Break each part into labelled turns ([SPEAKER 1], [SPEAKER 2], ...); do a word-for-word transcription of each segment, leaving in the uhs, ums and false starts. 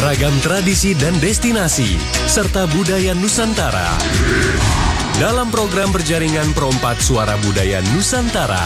[SPEAKER 1] Ragam tradisi dan destinasi, serta budaya Nusantara. Dalam program berjaringan Perompat Suara Budaya Nusantara.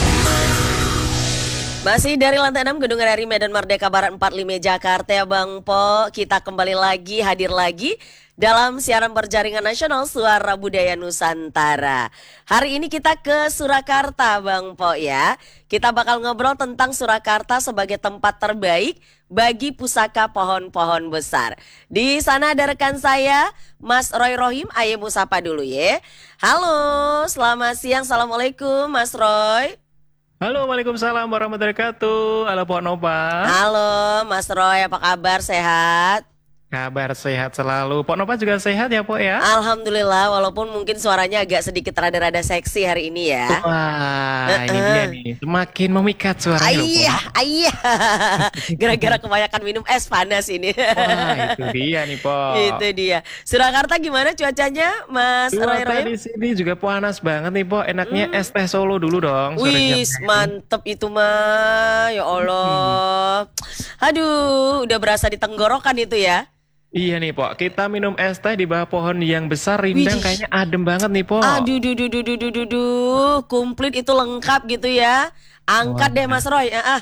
[SPEAKER 2] Masih dari lantai enam Gedung R R I Medan Merdeka Barat empat puluh lima Jakarta ya Bang Po. Kita kembali lagi, hadir lagi dalam siaran berjaringan nasional Suara Budaya Nusantara. Hari ini kita ke Surakarta Bang Po ya. Kita bakal ngobrol tentang Surakarta sebagai tempat terbaik bagi pusaka pohon-pohon besar. Di sana ada rekan saya Mas Roy Rohim. Ayo musapa dulu ya. Halo, selamat siang. Assalamualaikum Mas Roy.
[SPEAKER 3] Halo, waalaikumsalam warahmatullahi wabarakatuh. Halo Pok Nova.
[SPEAKER 2] Halo Mas Roy, apa kabar? Sehat?
[SPEAKER 3] Kabar sehat selalu. Pok Nova juga sehat ya Pok ya?
[SPEAKER 2] Alhamdulillah, walaupun mungkin suaranya agak sedikit rada-rada seksi hari ini ya.
[SPEAKER 3] Wah, uh-uh. ini dia nih. Semakin memikat suaranya.
[SPEAKER 2] Iya, iya. Gara-gara kebanyakan minum es panas ini.
[SPEAKER 3] Wah, itu dia nih Pok.
[SPEAKER 2] Itu dia. Surakarta gimana cuacanya Mas Roy Roy?
[SPEAKER 3] Di sini juga panas banget nih Pok. Enaknya hmm. es teh Solo dulu dong.
[SPEAKER 2] Wih, mantep itu mah. Ya Allah. Hmm. Aduh, udah berasa di tenggorokan itu ya.
[SPEAKER 3] Iya nih Pok, kita minum es teh di bawah pohon yang besar rindang. Wih. Kayaknya adem banget nih Pok.
[SPEAKER 2] Aduh, duh, duh, duh, duh, duh, duh, duh. Komplit itu lengkap gitu ya. Angkat oh. deh Mas Roy. Ah.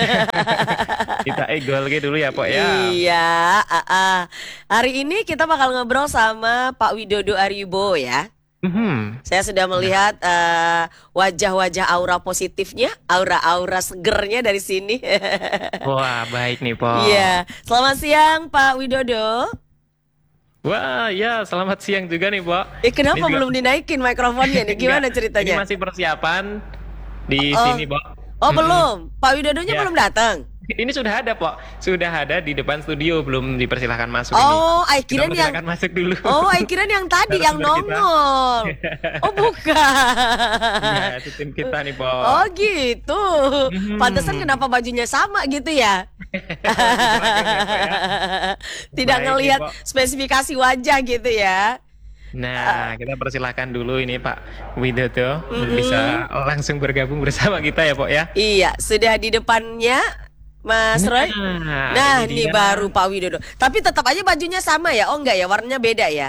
[SPEAKER 3] Kita egol gitu dulu ya Pok ya.
[SPEAKER 2] Iya. Ah, ah. Hari ini kita bakal ngobrol sama Pak Widodo Aribo ya.
[SPEAKER 3] Mm-hmm.
[SPEAKER 2] Saya sudah melihat uh, wajah-wajah aura positifnya, aura-aura segernya dari sini.
[SPEAKER 3] Wah, baik nih Pok.
[SPEAKER 2] Iya, selamat siang Pak Widodo.
[SPEAKER 3] Wah, ya selamat siang juga nih Pok.
[SPEAKER 2] Eh, kenapa
[SPEAKER 3] juga...
[SPEAKER 2] belum dinaikin mikrofonnya nih? Gimana ceritanya?
[SPEAKER 3] Ini masih persiapan di
[SPEAKER 2] oh.
[SPEAKER 3] sini Pok.
[SPEAKER 2] Oh hmm. belum, Pak Widodonya ya. belum datang.
[SPEAKER 3] Ini sudah ada Pok, sudah ada di depan studio, belum dipersilahkan masuk.
[SPEAKER 2] Oh, I kira yang
[SPEAKER 3] masuk dulu.
[SPEAKER 2] Oh, I kira yang tadi yang nongol. Oh, bukan.
[SPEAKER 3] Iya, itu tim kita nih Pok.
[SPEAKER 2] Oh gitu. Hmm. Pantesan kenapa bajunya sama gitu ya? Tidak baik, ngelihat nih, spesifikasi wajah gitu ya.
[SPEAKER 3] Nah, kita persilahkan dulu ini Pak Widodo mm-hmm. bisa langsung bergabung bersama kita ya Pok ya.
[SPEAKER 2] Iya, sudah di depannya Mas Roy. Nah, nah ini, ini baru Pak Widodo. Tapi tetap aja bajunya sama ya? Oh enggak ya, warnanya beda ya?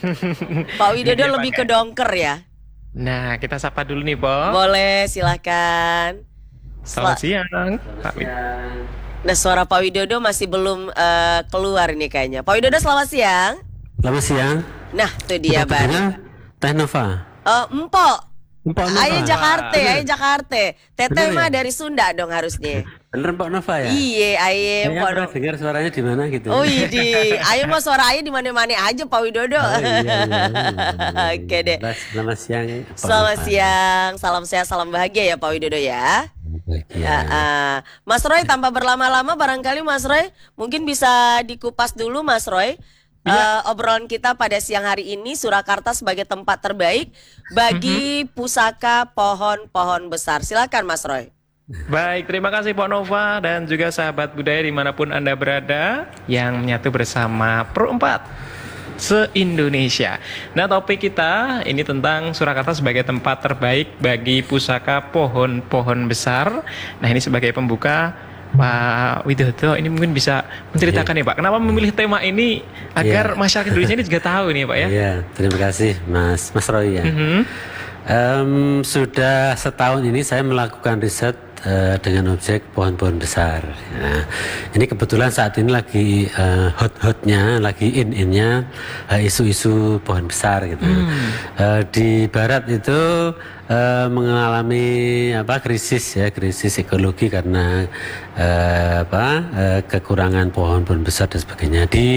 [SPEAKER 2] Pak Widodo lebih ke dongker ya?
[SPEAKER 3] Nah, kita sapa dulu nih Pok.
[SPEAKER 2] Boleh, silakan.
[SPEAKER 3] Selamat Sel- siang Pak Widodo.
[SPEAKER 2] Nah, suara Pak Widodo masih belum uh, keluar ini kayaknya. Pak Widodo selamat siang.
[SPEAKER 4] Selamat siang.
[SPEAKER 2] Nah, itu dia baru.
[SPEAKER 4] Teh Nova.
[SPEAKER 2] Oh, Empok.
[SPEAKER 4] Empok Nova.
[SPEAKER 2] Ayo Jakarta, ayo Jakarta. Teteh mah dari Sunda dong harusnya.
[SPEAKER 4] Bener Empok Nova ya?
[SPEAKER 2] Iya, ayo Empok Nova.
[SPEAKER 4] Dengar suaranya di mana gitu.
[SPEAKER 2] Oh iya, ayo mau suara ayo di mana-mana aja Pak Widodo.
[SPEAKER 4] Oh, iya, iya, iya.
[SPEAKER 2] Oke deh.
[SPEAKER 4] Selamat siang.
[SPEAKER 2] Selamat siang. Salam sehat, salam bahagia ya Pak Widodo ya. Ya, uh, Mas Roy, tanpa berlama-lama barangkali Mas Roy mungkin bisa dikupas dulu Mas Roy. Uh, obrolan kita pada siang hari ini, Surakarta sebagai tempat terbaik bagi mm-hmm. pusaka pohon-pohon besar. Silakan Mas Roy.
[SPEAKER 3] Baik, terima kasih Pok Nova dan juga sahabat budaya dimanapun Anda berada yang menyatu bersama Perompat se-Indonesia. Nah, topik kita ini tentang Surakarta sebagai tempat terbaik bagi pusaka pohon-pohon besar. Nah, ini sebagai pembuka Pak Widodo ini mungkin bisa menceritakan yeah. nih Pak, kenapa memilih tema ini agar yeah. masyarakat Indonesia ini juga tahu nih Pak ya?
[SPEAKER 4] Iya, yeah, terima kasih Mas Mas Roy ya. Mm-hmm. um, sudah setahun ini saya melakukan riset uh, dengan objek pohon-pohon besar. Nah, ini kebetulan saat ini lagi uh, hot-hotnya, lagi in-innya uh, isu-isu pohon besar gitu. Mm. Uh, di Barat itu Uh, mengalami apa krisis ya krisis ekologi karena uh, apa uh, kekurangan pohon-pohon besar dan sebagainya. Di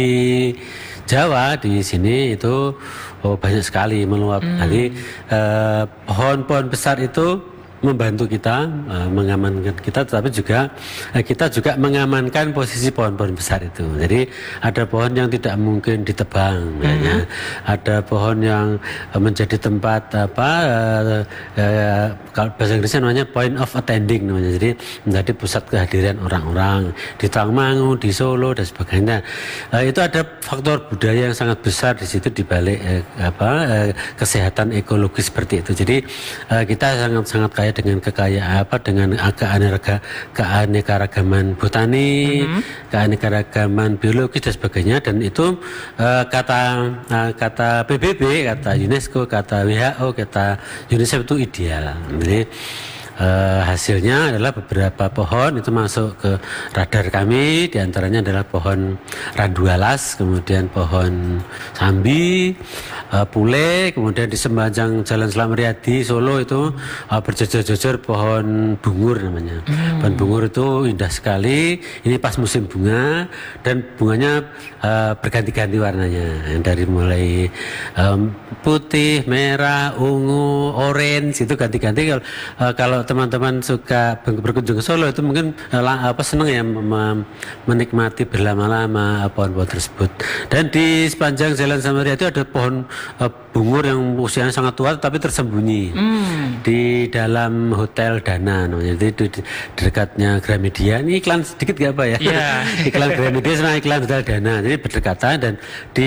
[SPEAKER 4] Jawa di sini itu oh, banyak sekali meluap. Hmm. Jadi uh, pohon-pohon besar itu membantu kita uh, mengamankan kita, tetapi juga uh, kita juga mengamankan posisi pohon-pohon besar itu. Jadi ada pohon yang tidak mungkin ditebang, mm-hmm. ya. Ada pohon yang uh, menjadi tempat apa uh, uh, kalau bahasa Inggrisnya namanya point of attending namanya. Jadi menjadi pusat kehadiran orang-orang di Tangmangu, di Solo dan sebagainya. Uh, itu ada faktor budaya yang sangat besar di situ di balik uh, apa uh, kesehatan ekologi seperti itu. Jadi uh, kita sangat-sangat kaya terkait dengan kekayaan apa dengan keanekaragaman, keanekaragaman botani, mm-hmm. keanekaragaman biologi dan sebagainya, dan itu uh, kata uh, kata P B B, kata UNESCO, kata W H O, kata UNICEF itu ideal. Jadi Uh, hasilnya adalah beberapa pohon itu masuk ke radar kami, diantaranya adalah pohon randu alas, kemudian pohon sambi, uh, pule, kemudian di sepanjang Jalan Selamat Riyadi Solo itu uh, berjejer-jejer pohon bungur namanya. Hmm. Pohon bungur itu indah sekali, ini pas musim bunga dan bunganya uh, berganti-ganti warnanya, dari mulai um, putih, merah, ungu, orange itu ganti-ganti. Kalau uh, kalau teman-teman suka berkunjung ke Solo itu mungkin uh, apa senang ya mem- menikmati berlama-lama pohon-pohon tersebut. Dan di sepanjang Jalan Selamat Riyadi itu ada pohon uh, bungur yang usianya sangat tua tapi tersembunyi mm. di dalam Hotel Dana namanya. Jadi di, di, di dekatnya Gramedia. Ini iklan sedikit gak apa ya? Yeah. Iklan Gramedia sama iklan Hotel Dana. Jadi berdekatan, dan di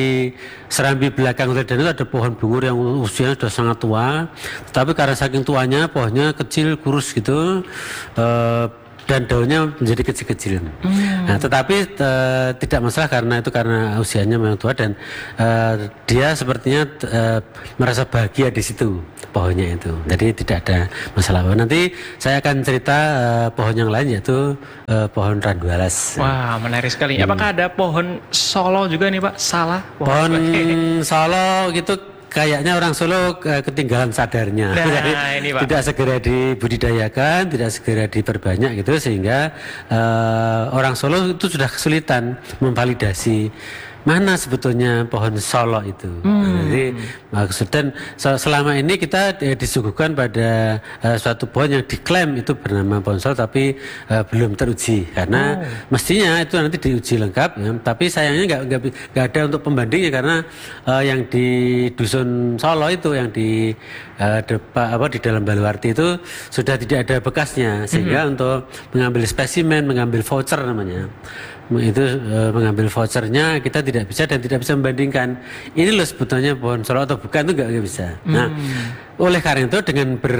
[SPEAKER 4] serambi belakang Hotel Dana itu ada pohon bungur yang usianya sudah sangat tua, tetapi karena saking tuanya pohonnya kecil kurus gitu, uh, dan daunnya menjadi kecil-kecil. Hmm. Nah, tetapi uh, tidak masalah karena itu karena usianya memang tua, dan uh, dia sepertinya uh, merasa bahagia di situ pohonnya itu. Jadi tidak ada masalah. Nanti saya akan cerita uh, pohon yang lain, yaitu uh, pohon randu alas.
[SPEAKER 3] Wah, menarik sekali. Hmm. Apakah ada pohon Solo juga nih Pak? Salah.
[SPEAKER 4] Pohon, pohon Solo gitu. Kayaknya orang Solo ketinggalan sadarnya, nah, jadi ini, Pak. Tidak segera dibudidayakan, tidak segera diperbanyak gitu, sehingga uh, orang Solo itu sudah kesulitan memvalidasi mana sebetulnya pohon Solo itu. Hmm. Jadi maksud, dan selama ini kita eh, disuguhkan pada uh, suatu pohon yang diklaim itu bernama pohon Solo, tapi uh, belum teruji karena oh. mestinya itu nanti diuji lengkap ya. Tapi sayangnya nggak nggak ada untuk pembandingnya, karena uh, yang di dusun Solo itu yang di uh, depa, apa di dalam Baluarti itu sudah tidak ada bekasnya, sehingga hmm. untuk mengambil spesimen, mengambil voucher namanya, itu e, mengambil vouchernya kita tidak bisa, dan tidak bisa membandingkan ini loh sebetulnya pohon Solo atau bukan, itu nggak bisa. Hmm. Nah, oleh karena itu dengan ber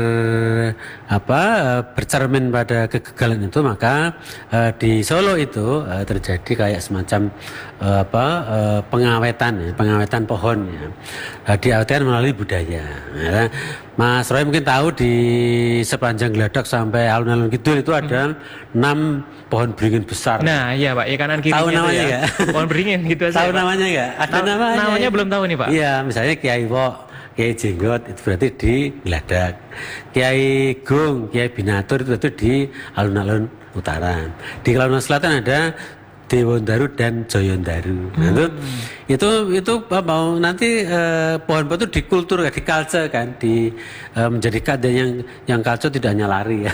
[SPEAKER 4] apa bercermin pada kegagalan itu, maka e, di Solo itu e, terjadi kayak semacam e, apa e, pengawetan ya, pengawetan pohon ya, e, diartikan melalui budaya. Ya. Mas Roy mungkin tahu di sepanjang Geladak sampai alun-alun Kidul itu ada enam hmm. pohon beringin besar.
[SPEAKER 3] Nah, iya Pak, ya kanan kirinya.
[SPEAKER 4] Tahu namanya
[SPEAKER 3] ya. Pohon beringin gitu aja.
[SPEAKER 4] Tahu namanya enggak? Ada
[SPEAKER 3] Ta-
[SPEAKER 4] namanya.
[SPEAKER 3] Namanya belum tahu nih Pak.
[SPEAKER 4] Iya, misalnya Kiai Wok, Kiai Jenggot itu berarti di Geladak. Kiai Gung, Kiai Binatur itu berarti di alun-alun utara. Di alun-alun selatan ada Dewondaru dan Joyondaru. Hmm. Nah, itu itu itu mau nanti eh, pohon-pohon itu dikultur, diculture kan, di eh, menjadikan yang yang culture tidak hanya lari ya.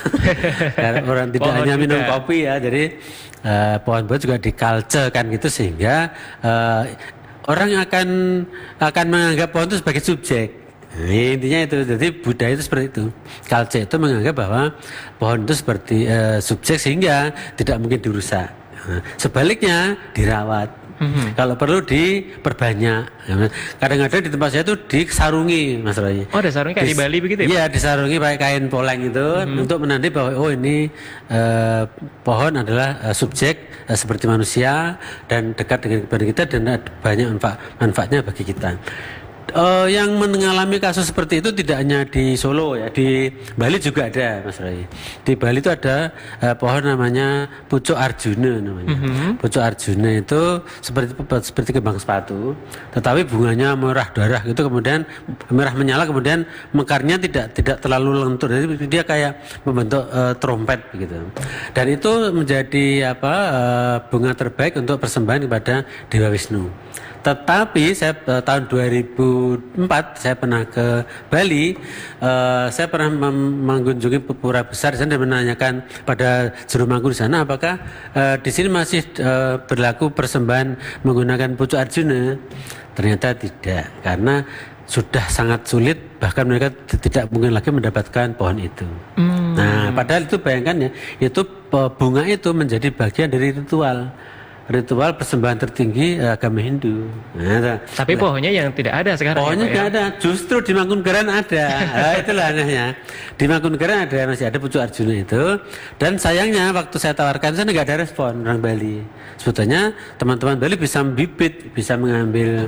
[SPEAKER 4] Orang tidak pohon hanya minum juga. Kopi ya. Jadi eh, pohon-pohon juga diculture kan gitu, sehingga eh, orang akan akan menganggap pohon itu sebagai subjek. Nah, intinya itu, jadi budaya itu seperti itu. Culture itu menganggap bahwa pohon itu seperti eh, subjek, sehingga tidak mungkin dirusak. Nah, sebaliknya dirawat, mm-hmm. kalau perlu diperbanyak. Kadang-kadang di tempat saya itu disarungi, Mas Roy.
[SPEAKER 3] Oh, ada sarungi kayak Dis- di Bali begitu ya?
[SPEAKER 4] Iya, disarungi pakai kain poleng itu, mm-hmm. untuk menandai bahwa oh ini uh, pohon adalah uh, subjek uh, seperti manusia dan dekat dengan kepada kita, dan uh, banyak manfa- manfaatnya bagi kita. Uh, yang mengalami kasus seperti itu tidak hanya di Solo ya, di Bali juga ada, Mas Rai. Di Bali itu ada uh, pohon namanya Pucuk Arjuna namanya. Mm-hmm. Pucuk Arjuna itu seperti seperti kembang sepatu, tetapi bunganya merah darah gitu, kemudian merah menyala, kemudian mekarnya tidak tidak terlalu lentur, jadi dia kayak membentuk uh, trompet begitu. Dan itu menjadi apa uh, bunga terbaik untuk persembahan kepada Dewa Wisnu. Tetapi saya uh, tahun dua ribu empat saya pernah ke Bali, uh, saya pernah mem- mengunjungi pura besar di sana dan menanyakan pada juru mangku di sana apakah uh, di sini masih uh, berlaku persembahan menggunakan Pucuk Arjuna. Ternyata tidak, karena sudah sangat sulit, bahkan mereka t- tidak mungkin lagi mendapatkan pohon itu. Hmm. Nah, padahal itu bayangkan ya, itu bunga itu menjadi bagian dari ritual. ritual persembahan tertinggi uh, agama Hindu. Nah,
[SPEAKER 3] tapi pohonnya yang tidak ada sekarang.
[SPEAKER 4] Pohonnya
[SPEAKER 3] ya,
[SPEAKER 4] tidak ya? ada, justru di Mangkunegaran ada. Nah, itulah anehnya. Di Mangkunegaran ada, masih ada pucuk Arjuna itu. Dan sayangnya waktu saya tawarkan sana nggak ada respon orang Bali. Sebetulnya teman-teman Bali bisa membibit, bisa mengambil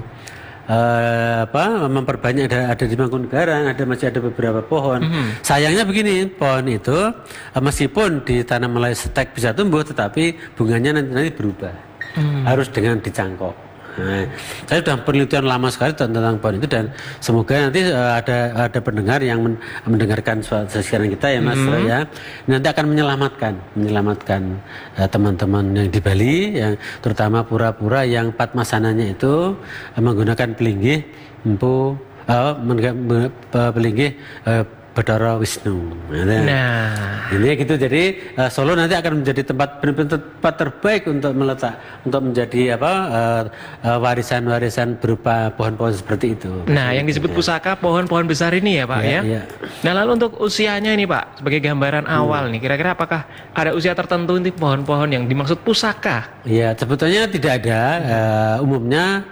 [SPEAKER 4] Uh, apa memperbanyak, ada ada di Mangkunegaran, ada masih ada beberapa pohon. Mm-hmm. Sayangnya begini, pohon itu uh, meskipun ditanam melalui stek bisa tumbuh, tetapi bunganya nanti nanti berubah. Mm. Harus dengan dicangkok. Nah, saya sudah penelitian lama sekali tentang pohon itu, dan semoga nanti uh, ada ada pendengar yang men, mendengarkan siaran kita ya Mas mm-hmm. ya, nanti akan menyelamatkan menyelamatkan uh, teman-teman yang di Bali, yang terutama pura-pura yang padmasananya itu uh, menggunakan pelinggih empu uh, pelinggih uh, Bathara Wisnu. Nah, nah, ini gitu. Jadi uh, Solo nanti akan menjadi tempat benar-benar tempat terbaik untuk meletak, untuk menjadi apa uh, uh, warisan-warisan berupa pohon-pohon seperti itu.
[SPEAKER 3] Nah, yang disebut pusaka pohon-pohon besar ini ya Pak ya. ya? ya. Nah, lalu untuk usianya ini Pak, sebagai gambaran hmm. awal nih, kira-kira apakah ada usia tertentu untuk pohon-pohon yang dimaksud pusaka?
[SPEAKER 4] Ya, sebetulnya tidak ada. Uh, umumnya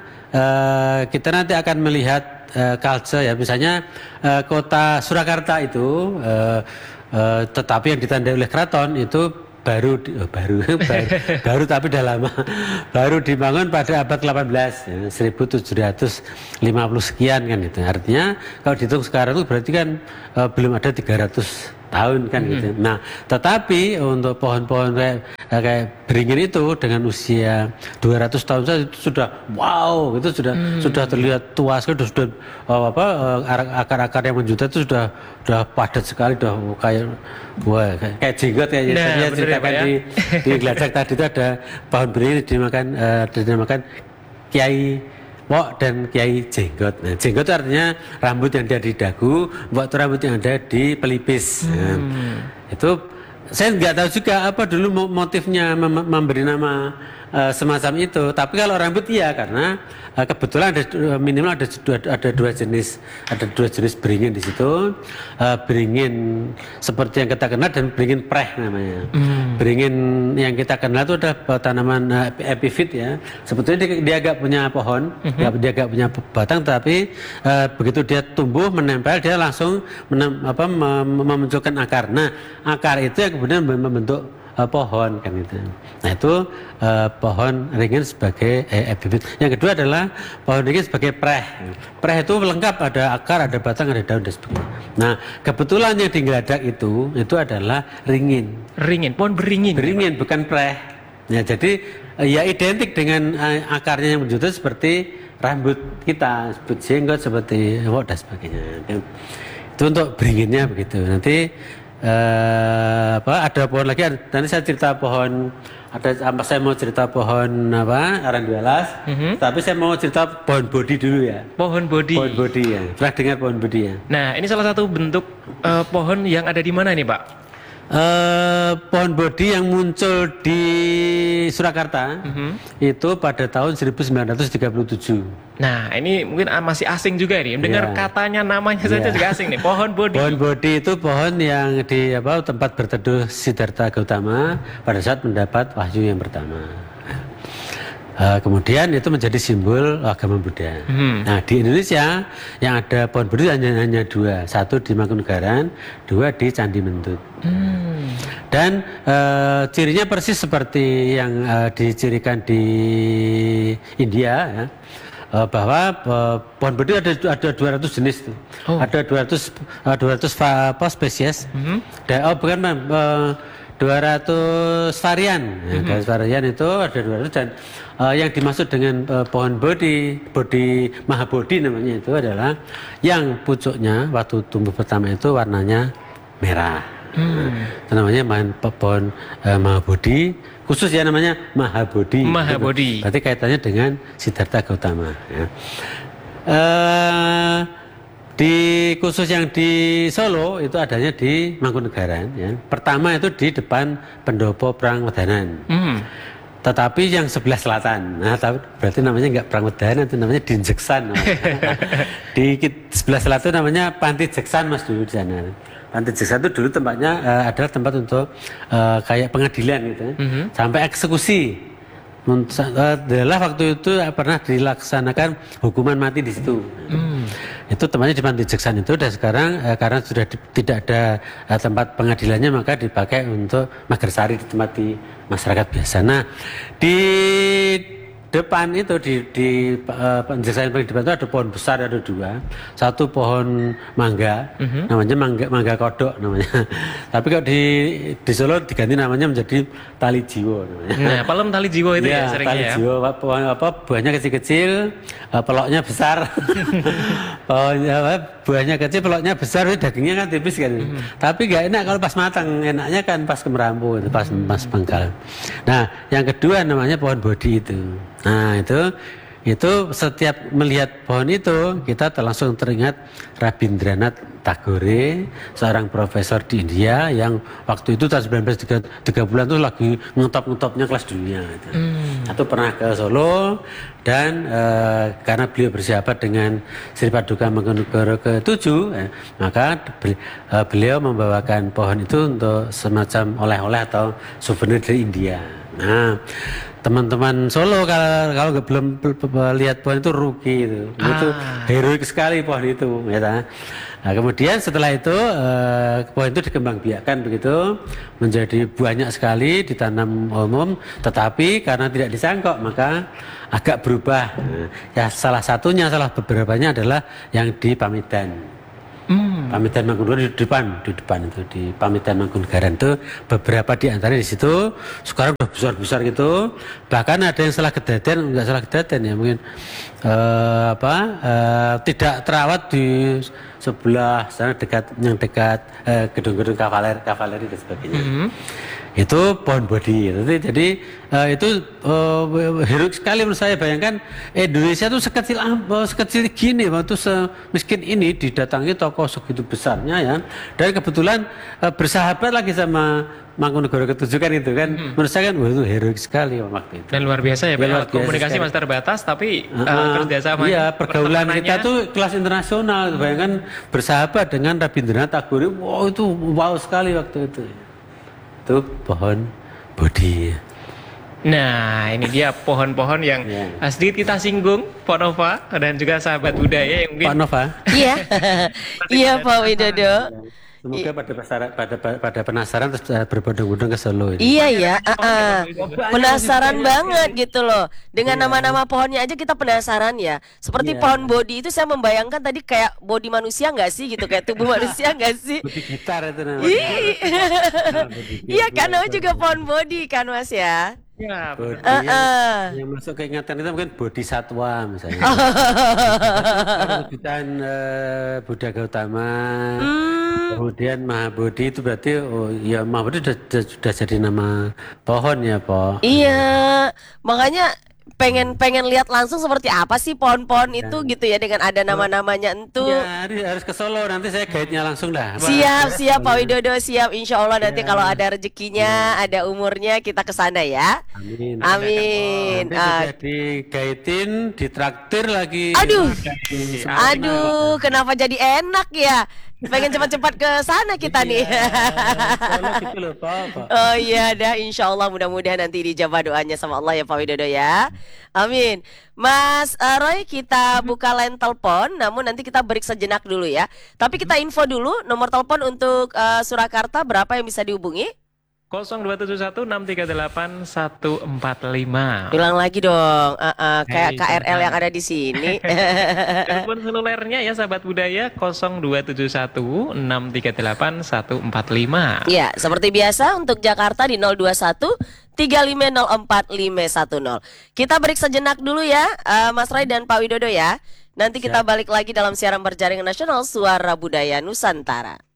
[SPEAKER 4] uh, kita nanti akan melihat Uh, culture ya, misalnya uh, kota Surakarta itu uh, uh, tetapi yang ditandai oleh keraton itu baru oh, baru baru, baru tapi udah lama, baru dibangun pada abad delapan belas ya, seribu tujuh ratus lima puluh sekian kan itu. Artinya kalau dihitung sekarang itu berarti kan uh, belum ada tiga ratus tahun kan hmm. gitu. Nah, tetapi untuk pohon-pohon kayak kayak beringin itu dengan usia dua ratus tahun saja itu sudah wow, itu sudah hmm. sudah terlihat tua sekali, sudah oh, apa akar-akar yang menjuta itu sudah sudah padat sekali, sudah kayak wah kayak jenggot ya.
[SPEAKER 3] Nah,
[SPEAKER 4] saya ceritakan ya? di di Glajak tadi itu ada pohon beringin dimakan uh, dinamakan Kiai Wok dan Kiai Jenggot. Nah, jenggot itu artinya rambut yang ada di dagu, wok itu rambut yang ada di pelipis. Hmm. Nah, itu saya nggak tahu juga apa dulu motifnya mem- memberi nama uh, semacam itu. Tapi kalau rambut iya, karena uh, kebetulan ada minimal ada dua, ada dua jenis ada dua jenis beringin di situ. Uh, beringin seperti yang kita kenal dan beringin preh namanya. Hmm. Beringin yang kita kenal itu ada tanaman uh, epifit ya. Sebetulnya dia, dia agak punya pohon, mm-hmm. dia agak punya batang, tapi uh, begitu dia tumbuh menempel dia langsung menem, apa, mem- memunculkan akar. Nah, akar itu yang kemudian membentuk uh, pohon kan gitu. Nah, itu uh, pohon ringin sebagai eh, epifit. Yang kedua adalah pohon ringin sebagai preh. Preh itu lengkap, ada akar, ada batang, ada daun dan sebagainya. Nah, kebetulan yang di Glajak itu itu adalah ringin.
[SPEAKER 3] Ringin, pohon beringin.
[SPEAKER 4] Beringin ya, bukan preh. Ya, jadi ya identik dengan uh, akarnya yang menjuta seperti rambut kita, seperti jenggot, seperti wok dan sebagainya. Itu untuk beringinnya begitu. Nanti uh, apa ada pohon lagi, nanti saya cerita pohon, ada saya mau cerita pohon apa aranjuelas, mm-hmm. tapi saya mau cerita pohon bodi dulu ya.
[SPEAKER 3] Pohon bodi.
[SPEAKER 4] Pohon bodi ya. Pernah dengar pohon bodi ya?
[SPEAKER 3] Nah, ini salah satu bentuk uh, pohon yang ada di mana nih, Pak?
[SPEAKER 4] Uh, pohon bodi yang muncul di Surakarta mm-hmm. itu pada tahun seribu sembilan ratus tiga puluh tujuh.
[SPEAKER 3] Nah, ini mungkin masih asing juga nih. Dengar yeah. katanya namanya yeah. saja juga asing nih. Pohon bodi.
[SPEAKER 4] Pohon bodi itu pohon yang di apa tempat berteduh Siddhartha Gautama pada saat mendapat wahyu yang pertama. Uh, kemudian itu menjadi simbol agama Buddha. Hmm. Nah, di Indonesia yang ada pohon bodi hanya hanya dua, satu di Mangkunegaran, dua di Candi Mentut. Hmm. Dan uh, cirinya persis seperti yang uh, dicirikan di India, ya. Uh, bahwa uh, pohon bodi ada ada dua ratus jenis tuh. Oh. Ada dua ratus uh, dua ratus apa spesies. Hmm. Dan, oh bukan uh, dua ratus varian. Ya, mm-hmm. dua ratus varian itu ada dua ratus, dan uh, yang dimaksud dengan uh, pohon bodi, bodi mahabodi namanya itu adalah yang pucuknya waktu tumbuh pertama itu warnanya merah. Mm. Itu namanya pohon uh, mahabodi, khusus ya namanya mahabodi.
[SPEAKER 3] Mahabodi.
[SPEAKER 4] Berarti kaitannya dengan Siddhartha Gautama. Ya. Uh, Di khusus yang di Solo itu adanya di Mangkunegaran. Ya. Pertama itu di depan Pendopo Prangwedanan. Mm. Tetapi yang sebelah selatan, nah berarti namanya nggak Prangwedanan, itu namanya Dinjeksan. Di sebelah selatan namanya Panti Jeksan mas dulu di sana. Panti Jeksan itu dulu tempatnya uh, adalah tempat untuk uh, kayak pengadilan gitu, mm-hmm. sampai eksekusi. adalah waktu itu pernah dilaksanakan hukuman mati di situ. Hmm. Itu tempatnya di Panti Jeksan itu, dan sekarang eh, karena sudah di, tidak ada eh, tempat pengadilannya, maka dipakai untuk Magersari, di tempat di masyarakat biasa. Nah, di depan itu di di uh, penjelasan paling depan itu ada pohon besar, ada dua, satu pohon mangga, uh-huh. namanya mangga mangga kodok namanya. Tapi kalau di di Solo diganti namanya menjadi tali jiwo namanya.
[SPEAKER 3] Nah, palem tali jiwo itu ya, ya
[SPEAKER 4] seringnya tali
[SPEAKER 3] ya.
[SPEAKER 4] jiwo, pohon apa buahnya kecil-kecil, uh, peloknya besar. Pohonnya apa, buahnya kecil, peloknya besar, dagingnya kan tipis kan. Uh-huh. Tapi nggak enak kalau pas matang, enaknya kan pas kemerampu, pas uh-huh. pas pengkal. Nah, yang kedua namanya pohon bodi itu. Nah itu itu setiap melihat pohon itu kita langsung teringat Rabindranath Tagore, seorang profesor di India yang waktu itu tahun sembilan belas tiga puluhan itu lagi ngetop-ngetopnya kelas dunia gitu. Hmm. Atau pernah ke Solo dan uh, karena beliau bersahabat dengan Sri Paduka Mangkunegara ketujuh, eh, maka uh, beliau membawakan pohon itu untuk semacam oleh-oleh atau souvenir dari India. Nah, teman-teman Solo kalau kalau belum lihat pohon itu rugi itu, ah. itu heroik sekali pohon itu, ya. Nah, kemudian setelah itu eh, pohon itu dikembangbiakkan begitu, menjadi banyak sekali ditanam umum, tetapi karena tidak disangkok maka agak berubah. Nah, ya salah satunya, salah beberapanya adalah yang di Pamidan. Hmm. Pamidan Mangkunegara di depan, di depan itu di Pamidan Mangkunegaran itu beberapa di antara di situ sekarang udah besar-besar gitu. Bahkan ada yang salah kedaden, enggak salah kedaden ya mungkin uh, apa uh, tidak terawat di sebelah sana dekat yang dekat uh, gedung-gedung kavaler, kavaleri dan sebagainya. Hmm. Itu pohon bodi. Jadi, jadi uh, itu uh, heroik sekali menurut saya. Bayangkan Indonesia itu sekecil uh, sekecil gini, waktu semiskin ini didatangi tokoh segitu besarnya ya. Dan kebetulan uh, bersahabat lagi sama Mangkunegara ketujuh kan itu kan. Hmm. Menurut saya kan wah, itu heroik sekali waktu itu.
[SPEAKER 3] Dan luar biasa ya, ya Pak. Komunikasi masih terbatas tapi uh, uh, kerjasama.
[SPEAKER 4] Iya, pergaulan kita tuh kelas internasional. Bayangkan bersahabat dengan Rabindranath Tagore. Wow, itu wow sekali waktu itu. Itu pohon bodi.
[SPEAKER 3] Nah, ini dia pohon-pohon yang yeah. sedikit kita singgung, Pak Nova dan juga sahabat budaya yang mungkin.
[SPEAKER 4] Pak Nova.
[SPEAKER 2] Iya, iya Pak Widodo.
[SPEAKER 4] Semoga pada penasaran, pada, pada penasaran terus berbondong-bondong ke Solo ini.
[SPEAKER 2] Iya ya, uh, uh. penasaran banget gitu loh. Dengan nama-nama pohonnya aja kita penasaran ya. Seperti yeah. pohon bodi itu saya membayangkan tadi kayak bodi manusia nggak sih gitu, kayak tubuh manusia nggak sih?
[SPEAKER 4] Bodi gitar itu namanya.
[SPEAKER 2] Iya kan, namanya juga pohon bodi kan Mas ya.
[SPEAKER 3] Ya,
[SPEAKER 4] bodi
[SPEAKER 2] uh,
[SPEAKER 4] yang,
[SPEAKER 2] uh.
[SPEAKER 4] yang masuk ke ingatan kita mungkin bodi satwa misalnya. Kemudian uh, Buddha Gautama. Hmm. Kemudian Mahabodhi itu berarti oh ya Mahabodhi sudah, sudah jadi nama pohon ya, Pak.
[SPEAKER 2] Iya, makanya pengen pengen lihat langsung seperti apa sih pohon-pohon ya. Itu gitu ya, dengan ada nama-namanya entu.
[SPEAKER 4] Ya, harus ke Solo, nanti saya guide-nya langsung dah.
[SPEAKER 2] Siap, siap Pak Widodo, siap. Insya Allah nanti ya. Kalau ada rezekinya, ya. Ada umurnya kita ke sana ya.
[SPEAKER 4] Amin.
[SPEAKER 2] Amin.
[SPEAKER 4] Nanti uh, sudah di-guide-in, ditraktir lagi.
[SPEAKER 2] Aduh, aduh, kenapa jadi enak ya? Pengen cepat-cepat ke sana kita nih.
[SPEAKER 4] Gitu loh, Pak.
[SPEAKER 2] Oh iya dah, insya Allah mudah-mudahan nanti dijabah doanya sama Allah ya Pak Widodo ya. Amin. Mas uh, Roy, kita buka line telepon, namun nanti kita break sejenak dulu ya. Tapi kita info dulu nomor telepon untuk uh, Surakarta berapa yang bisa dihubungi?
[SPEAKER 3] nol dua tujuh satu enam tiga delapan satu empat lima.
[SPEAKER 2] Bilang lagi dong, uh, uh, kayak hey, K R L yang ada di sini.
[SPEAKER 3] Telepon selulernya ya sahabat budaya nol dua tujuh satu enam tiga delapan satu empat lima.
[SPEAKER 2] Ya, seperti biasa untuk Jakarta di nol dua satu tiga lima nol empat lima satu nol. Kita break sejenak dulu ya, uh, Mas Roy dan Pak Widodo ya. Nanti kita balik lagi dalam siaran berjaringan nasional Suara Budaya Nusantara.